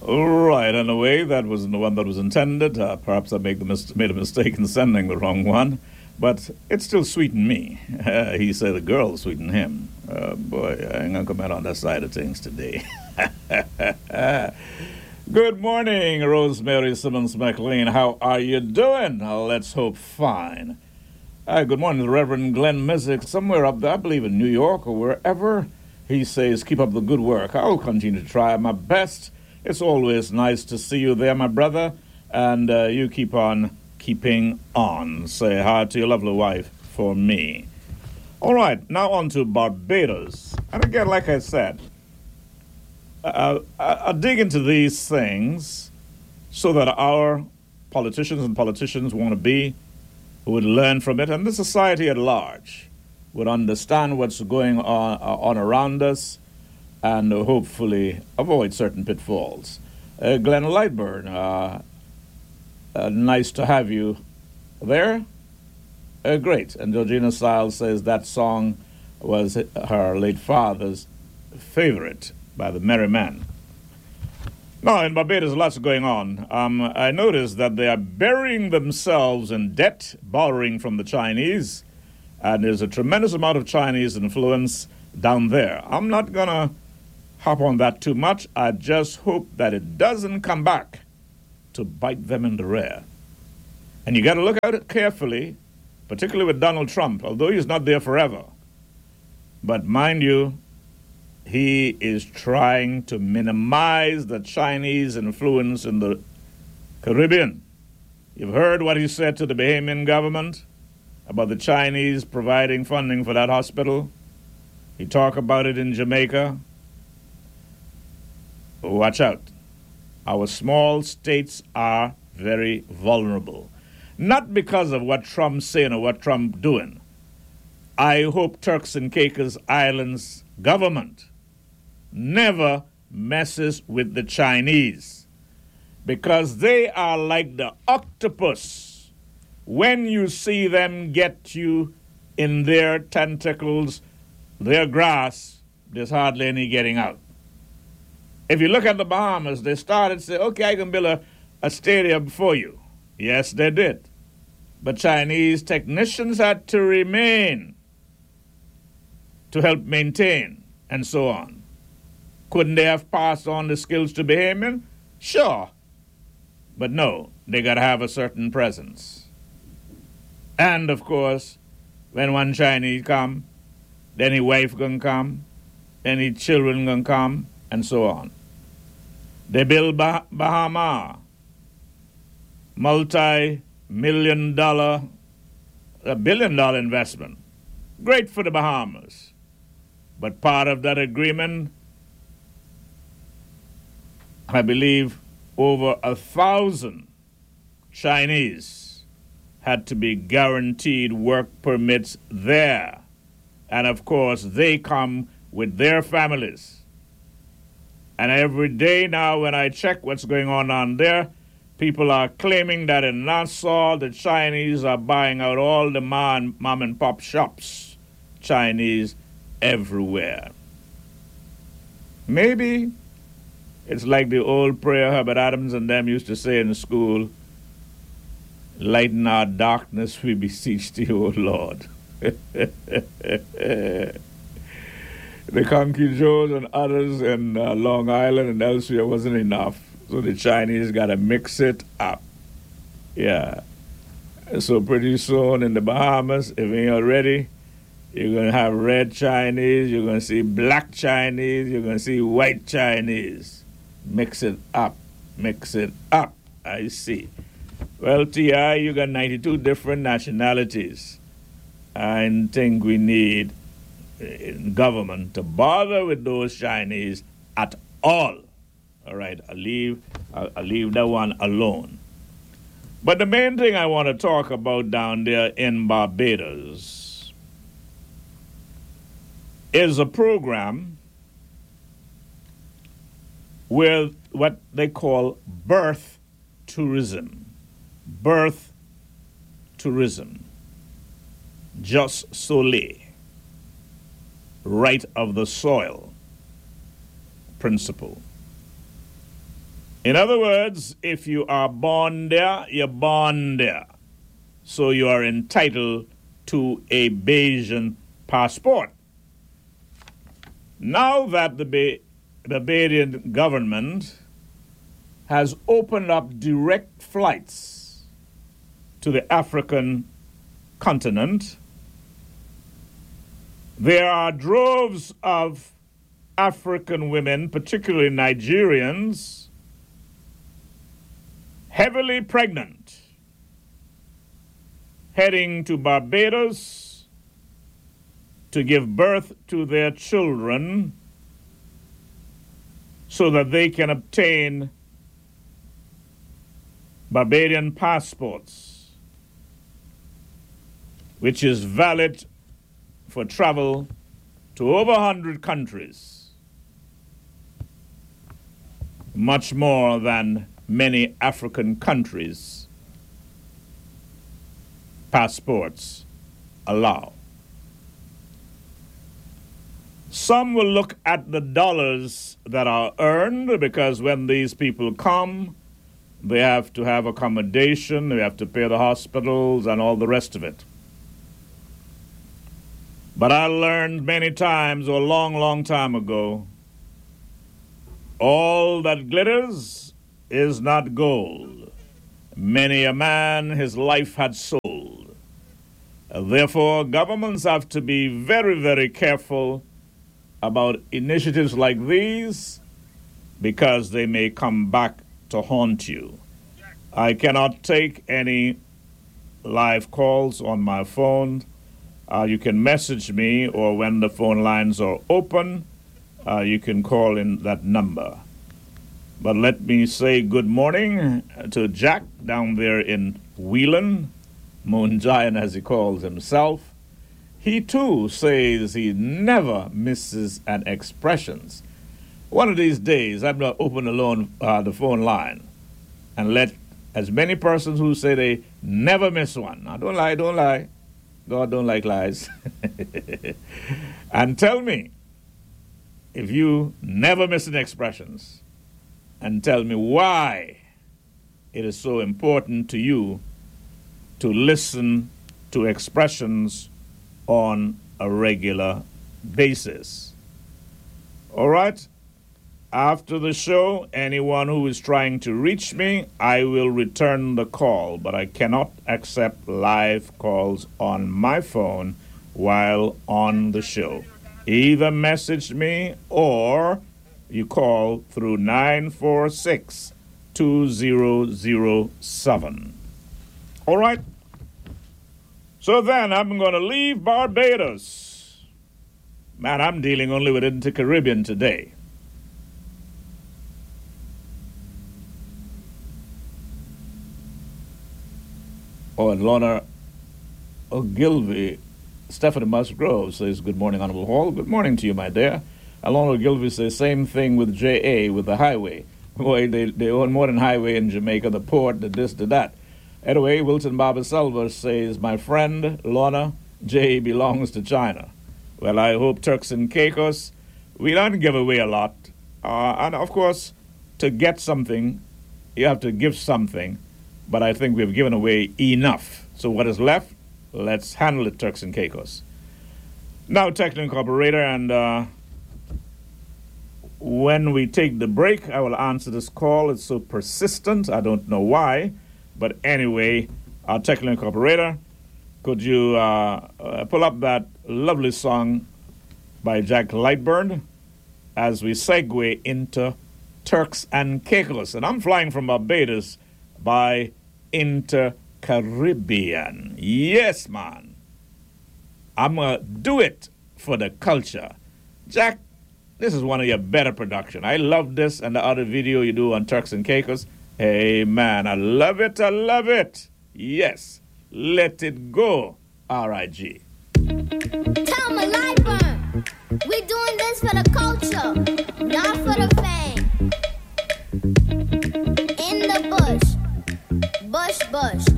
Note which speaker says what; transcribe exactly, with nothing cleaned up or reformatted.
Speaker 1: Right, in a way, that wasn't the one that was intended. Uh, perhaps I made, the mis- made a mistake in sending the wrong one, but it still sweetened me. Uh, he said the girl sweetened him. Uh, boy, I ain't gonna comment on that side of things today. Good morning, Rosemary Simmons McLean. How are you doing? Uh, let's hope fine. Uh, good morning, the Reverend Glenn Mizik, somewhere up there, I believe in New York or wherever. He says, keep up the good work. I'll continue to try my best. It's always nice to see you there, my brother, and uh, you keep on keeping on. Say hi to your lovely wife for me. All right, now on to Barbados. And again, like I said, uh, I, I dig into these things so that our politicians and politicians want to be would learn from it, and the society at large would understand what's going on, uh, on around us, and uh, hopefully avoid certain pitfalls. Uh, Glenn Lightburn, uh, uh, nice to have you there. Uh, great. And Georgina Stiles says that song was her late father's favorite by the Merry Men. Now, in Barbados, lots going on. Um, I noticed that they are burying themselves in debt, borrowing from the Chinese, and there's a tremendous amount of Chinese influence down there. I'm not going to hop on that too much. I just hope that it doesn't come back to bite them in the rear. And you got to look at it carefully, particularly with Donald Trump, although he's not there forever. But mind you, he is trying to minimize the Chinese influence in the Caribbean. You've heard what he said to the Bahamian government about the Chinese providing funding for that hospital. He talked about it in Jamaica. Watch out. Our small states are very vulnerable. Not because of what Trump's saying or what Trump's doing. I hope Turks and Caicos Islands government never messes with the Chinese, because they are like the octopus. When you see them get you in their tentacles, their grass, there's hardly any getting out. If you look at the Bahamas, they started to say, okay, I can build a, a stadium for you. Yes, they did. But Chinese technicians had to remain to help maintain and so on. Couldn't they have passed on the skills to Bahamian? Sure. But no, they got to have a certain presence. And, of course, when one Chinese come, then his wife gonna come, then his children gonna come, and so on. They build bah- Bahama, multi-million dollar, a billion dollar investment. Great for the Bahamas. But part of that agreement, I believe over a thousand Chinese had to be guaranteed work permits there. And of course, they come with their families. And every day now when I check what's going on down there, people are claiming that in Nassau, the Chinese are buying out all the mom, mom and pop shops. Chinese everywhere. Maybe it's like the old prayer Herbert Adams and them used to say in school, lighten our darkness, we beseech thee, O Lord. The Conky Joes and others in uh, Long Island and elsewhere wasn't enough, so the Chinese got to mix it up. Yeah. So pretty soon in the Bahamas, if you ain't already, you're going to have red Chinese, you're going to see black Chinese, you're going to see white Chinese. Mix it up. Mix it up. I see. Well, T I, you got ninety-two different nationalities. I think we need government to bother with those Chinese at all. All right, I'll leave, I'll, I'll leave that one alone. But the main thing I want to talk about down there in Barbados is a program with what they call birth tourism. Birth tourism. Jus soli. Right of the soil principle. In other words, if you are born there, you're born there. So you are entitled to a Bayesian passport. Now that the ba- Barbadian government has opened up direct flights to the African continent, there are droves of African women, particularly Nigerians, heavily pregnant, heading to Barbados to give birth to their children so that they can obtain Barbadian passports, which is valid for travel to over one hundred countries, much more than many African countries' passports allow. Some will look at the dollars that are earned, because when these people come, they have to have accommodation, they have to pay the hospitals and all the rest of it. But I learned many times, or a long, long time ago, all that glitters is not gold. Many a man his life had sold. Therefore, governments have to be very, very careful about initiatives like these, because they may come back to haunt you. I cannot take any live calls on my phone. Uh, you can message me, or when the phone lines are open, uh, you can call in that number. But let me say good morning to Jack down there in Whelan, Moon Giant as he calls himself. He too says he never misses an expressions. One of these days, I'm going to open alone uh, the phone line and let as many persons who say they never miss one. Now, don't lie, don't lie. God don't like lies. And tell me if you never miss an expressions, and tell me why it is so important to you to listen to expressions on a regular basis. All right? After the show, anyone who is trying to reach me, I will return the call, but I cannot accept live calls on my phone while on the show. Either message me or you call through nine four six, two zero zero seven. All right? So then I'm going to leave Barbados. Man, I'm dealing only with the Caribbean today. Oh, and Lorna Ogilvy, Stephanie Musgrove says, good morning, Honorable Hall. Good morning to you, my dear. Alona Ogilvy says, same thing with J A, with the highway. Boy, they, they own more than highway in Jamaica, the port, the this, the that. Anyway, Wilton Baba Silva says, my friend, Lorna, J A belongs to China. Well, I hope Turks and Caicos, we don't give away a lot. Uh, and, of course, to get something, you have to give something. But I think we've given away enough. So what is left? Let's handle it, Turks and Caicos. Now, technical operator, and uh, when we take the break, I will answer this call. It's so persistent. I don't know why. But anyway, our technical operator, could you uh, uh, pull up that lovely song by Jack Lightburn as we segue into Turks and Caicos? And I'm flying from Barbados by Inter-Caribbean. Yes, man. I'm going to do it for the culture. Jack, this is one of your better production. I love this and the other video you do on Turks and Caicos. Hey, man, I love it. I love it. Yes. Let it go, R I G.
Speaker 2: Tell my Lightburn, we're doing this for the culture, not for the fame. In the bush. Bush, bush.